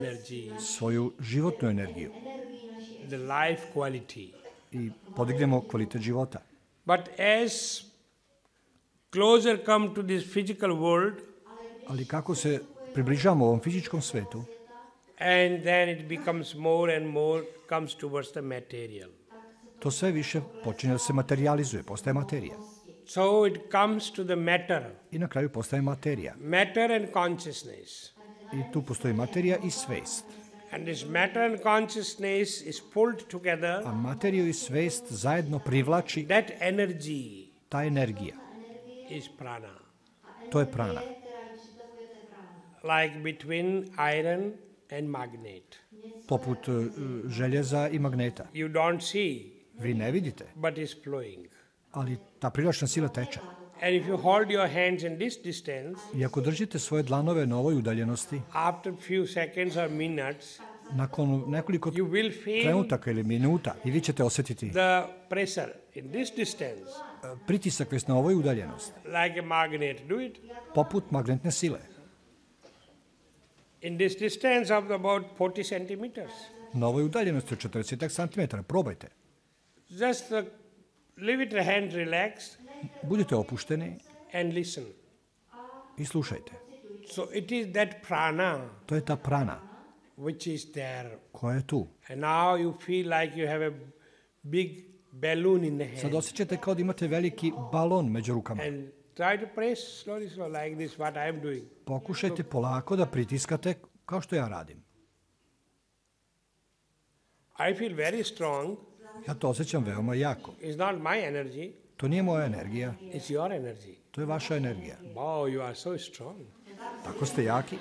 energy, svoju životnu energiju the life quality. i podignemo kvalitet života. But as closer come to this physical world, Ali kako se približavamo ovom fizičkom svetu, and then it becomes more and more comes towards the material. to sve više počinje da se materializuje, postaje materija. So it comes to the matter, I na kraju postaje materija. matter and consciousness. I tu postoji materija i svest. And this matter and consciousness is pulled together. A materiju i svest zajedno privlači That energy ta energija. is prana. To je prana. Like between iron and magnet. Poput željeza i magneta. You don't see, Vi ne vidite, but it's flowing. ali ta privlačna sila teče. And if you hold your hands in this distance, I ako držite svoje dlanove na ovoj udaljenosti, after few seconds or minutes, nakon nekoliko you will feel trenutaka ili minuta, i vi ćete osjetiti the pressure in this distance, pritisak već na ovoj udaljenosti, like a magnet. Do it. poput magnetne sile. In this distance of about 40 centimeters. Na ovoj udaljenosti od 40 cm. Probajte. Just leave it your hand relaxed Budite opušteni and listen. i slušajte. So it is that prana To je ta prana which is there. koja je tu. And now you feel like you have a big balloon in the Sad hand. osjećate kao da imate veliki balon među rukama. And try to press slowly like this, what I am doing. Pokušajte polako da pritiskate kao što ja radim. I feel very strong. Ja to osjećam veoma jako. It's not my energy, To nije moja energija, it's your energy. to je vaša energija. Wow, you are so strong. Tako ste jaki.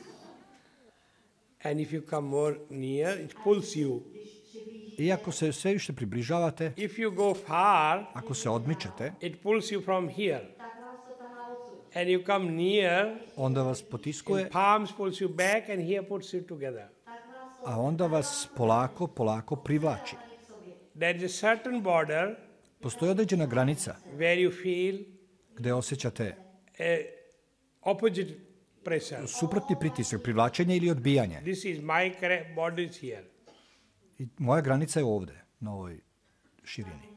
And if you come more near, it pulls you. I ako se sve više približavate, If you go far, ako se odmičete, it pulls you from here. And you come near, onda vas potiskuje, palms pulls you back and here puts you together. a onda vas polako privlači. There is a certain border Postoji određena granica where you feel gde osjećate a opposite pressure. suprotni pritisak, privlačenje ili odbijanje. This is my border is here. I moja granica je ovde, na ovoj širini.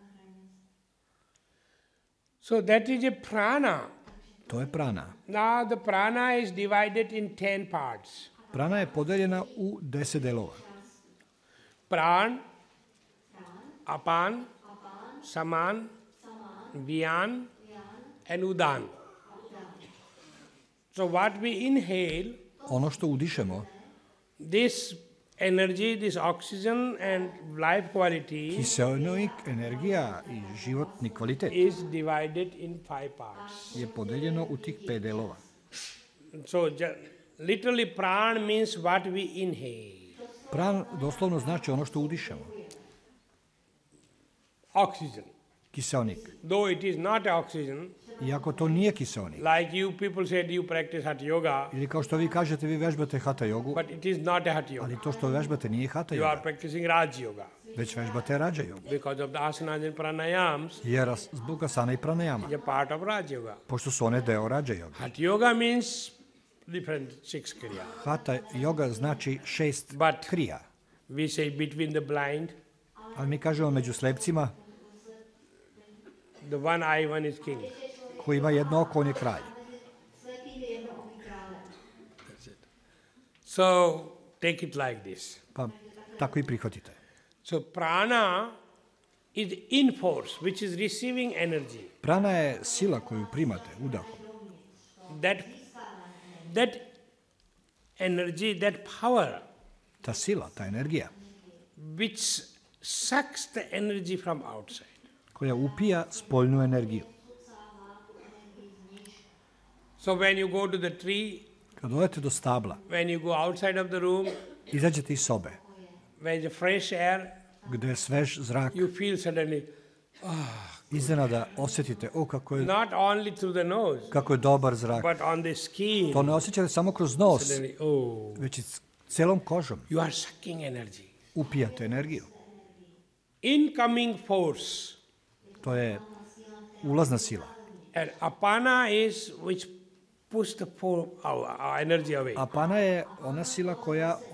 So that is a prana. To je prana. Now the prana is divided in 10 parts. Prana je podeljena u 10 delova. Pran, apan, saman, vyan, and udan. So what we inhale, Ono što udišemo, this energy, this oxygen and life quality kiseonik, energija i životni kvalitet is divided in 5 parts. je podeljeno u tih 5 delova. So literally pran means what we inhale. Pran doslovno znači ono što udišemo. Oxygen. Kiseonik. Though it is not oxygen, Iako to nije kiseonik. like you people said you practice hatha yoga, Ili kao što vi kažete, vi vežbate hatha jogu, but it is not a hatha yoga. ali to što vežbate nije hatha You are joga, practicing Raj yoga već vežbate rađa jogu. because of the asanas and pranayams Jer zbog asana i pranajama, is a part of Raj yoga. pošto su one deo rađa joga. Hatha yoga means different 6 kriya. Hatha joga znači 6 But- krija, We say between the blind, ali mi kažemo među slepcima, the one eye, one is king. koji ima jedno oko, on je kralj. So take it like this. Pa tako i prihvatite. So prana is in force, which is receiving energy. Prana je sila koju primate udahom. That energy, that power, Ta sila, ta energija, which sucks the energy from outside. koja upija spoljnu energiju. So when you go to the tree, Kad odete do stabla, when you go outside of the room, izađete iz sobe, where the fresh air, gde je svež zrak, you feel suddenly, iznenada osjetite, not only through the nose, kako je dobar zrak. but on the skin, To ne osjećate samo kroz nos, suddenly, oh, već i celom kožom. you are sucking energy. Upijate energiju. Incoming force. To je ulazna sila. And apana is which push the our energy away. A pana je ona sila koja